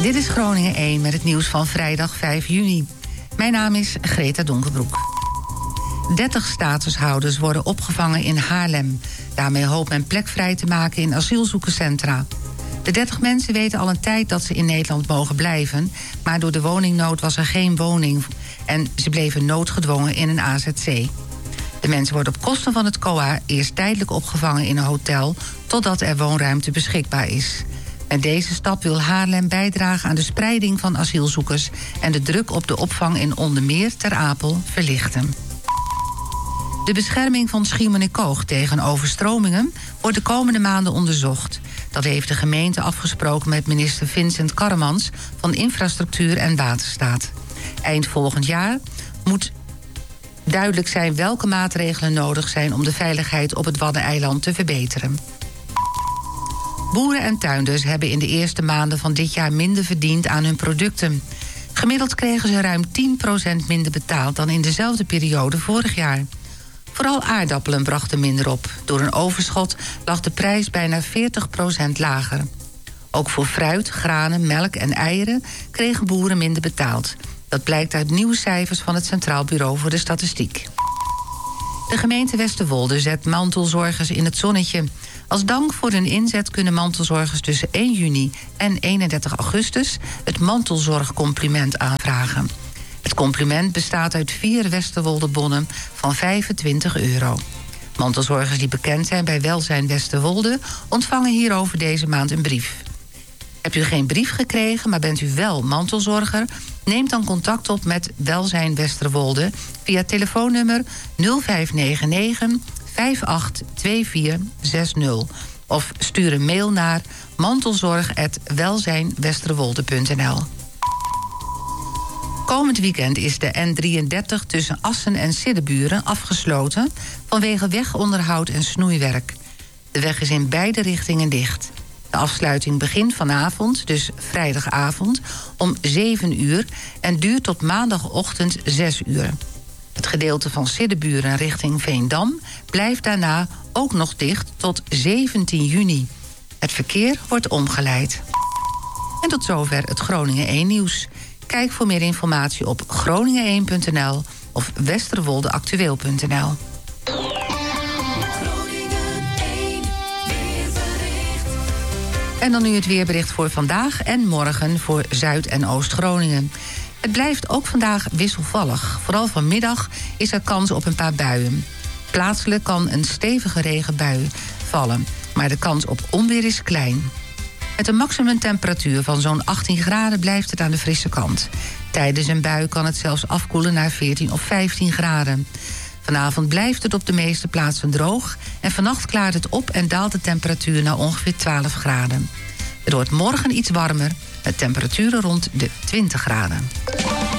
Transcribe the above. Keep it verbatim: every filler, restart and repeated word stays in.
Dit is Groningen één met het nieuws van vrijdag vijf juni. Mijn naam is Greta Donkerbroek. dertig statushouders worden opgevangen in Haarlem. Daarmee hoopt men plek vrij te maken in asielzoekerscentra. De dertig mensen weten al een tijd dat ze in Nederland mogen blijven, maar door de woningnood was er geen woning en ze bleven noodgedwongen in een A Z C. De mensen worden op kosten van het C O A eerst tijdelijk opgevangen in een hotel totdat er woonruimte beschikbaar is. Met deze stap wil Haarlem bijdragen aan de spreiding van asielzoekers en de druk op de opvang in onder meer Ter Apel verlichten. De bescherming van Schiermonnikoog tegen overstromingen wordt de komende maanden onderzocht. Dat heeft de gemeente afgesproken met minister Vincent Karremans van Infrastructuur en Waterstaat. Eind volgend jaar moet duidelijk zijn welke maatregelen nodig zijn om de veiligheid op het Waddeneiland te verbeteren. Boeren en tuinders hebben in de eerste maanden van dit jaar minder verdiend aan hun producten. Gemiddeld kregen ze ruim tien procent minder betaald dan in dezelfde periode vorig jaar. Vooral aardappelen brachten minder op. Door een overschot lag de prijs bijna veertig procent lager. Ook voor fruit, granen, melk en eieren kregen boeren minder betaald. Dat blijkt uit nieuwe cijfers van het Centraal Bureau voor de Statistiek. De gemeente Westerwolde zet mantelzorgers in het zonnetje. Als dank voor hun inzet kunnen mantelzorgers tussen één juni en eenendertig augustus... het mantelzorgcompliment aanvragen. Het compliment bestaat uit vier Westerwolde-bonnen van vijfentwintig euro. Mantelzorgers die bekend zijn bij Welzijn Westerwolde ontvangen hierover deze maand een brief. Hebt u geen brief gekregen, maar bent u wel mantelzorger? Neem dan contact op met Welzijn Westerwolde via telefoonnummer nul vijf negen negen vijf acht twee vier zes nul of stuur een mail naar mantelzorg apenstaartje welzijnwesterwolde punt n l. Komend weekend is de N drieëndertig tussen Assen en Siddeburen afgesloten vanwege wegonderhoud en snoeiwerk. De weg is in beide richtingen dicht. De afsluiting begint vanavond, dus vrijdagavond, om zeven uur en duurt tot maandagochtend zes uur. Het gedeelte van Siddeburen richting Veendam blijft daarna ook nog dicht tot zeventien juni. Het verkeer wordt omgeleid. En tot zover het Groningen één nieuws. Kijk voor meer informatie op groningen één punt n l of westerwoldeactueel punt n l. En dan nu het weerbericht voor vandaag en morgen voor Zuid- en Oost-Groningen. Het blijft ook vandaag wisselvallig. Vooral vanmiddag is er kans op een paar buien. Plaatselijk kan een stevige regenbui vallen, maar de kans op onweer is klein. Met een maximumtemperatuur van zo'n achttien graden blijft het aan de frisse kant. Tijdens een bui kan het zelfs afkoelen naar veertien of vijftien graden. Vanavond blijft het op de meeste plaatsen droog en vannacht klaart het op en daalt de temperatuur naar ongeveer twaalf graden. Het wordt morgen iets warmer, met temperaturen rond de twintig graden.